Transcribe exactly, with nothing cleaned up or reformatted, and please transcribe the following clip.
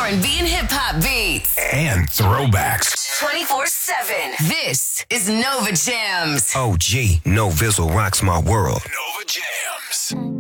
and B and hip-hop beats. And throwbacks. twenty-four seven. This is Nova Jams. O G, No Vizzle rocks my world. Nova Jams.